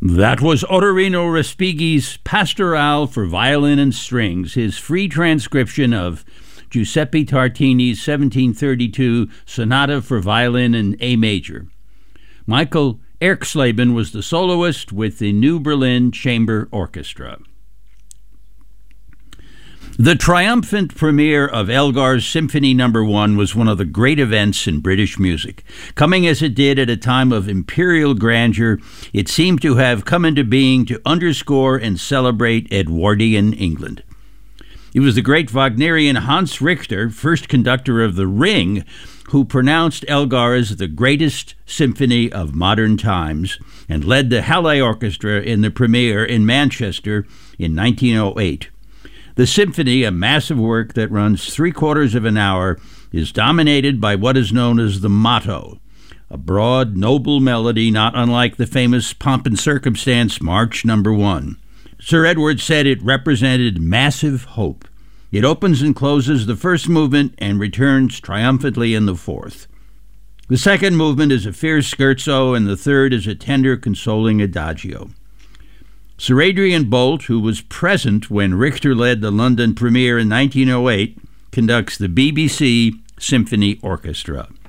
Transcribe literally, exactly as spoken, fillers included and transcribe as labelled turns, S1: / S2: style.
S1: That was Ottorino Respighi's Pastoral for violin and strings, his free transcription of Giuseppe Tartini's seventeen thirty-two Sonata for violin in A major. Michael Erxleben was the soloist with the New Berlin Chamber Orchestra. The triumphant premiere of Elgar's Symphony Number One was one of the great events in British music. Coming as it did at a time of imperial grandeur, it seemed to have come into being to underscore and celebrate Edwardian England. It was the great Wagnerian Hans Richter, first conductor of The Ring, who pronounced Elgar as the greatest symphony of modern times and led the Halle Orchestra in the premiere in Manchester in nineteen oh eight. The symphony, a massive work that runs three-quarters of an hour, is dominated by what is known as the motto, a broad, noble melody not unlike the famous Pomp and Circumstance March Number One. Sir Edward said it represented massive hope. It opens and closes the first movement and returns triumphantly in the fourth. The second movement is a fierce scherzo, and the third is a tender, consoling adagio. Sir Adrian Boult, who was present when Richter led the London premiere in nineteen oh eight, conducts the B B C Symphony Orchestra.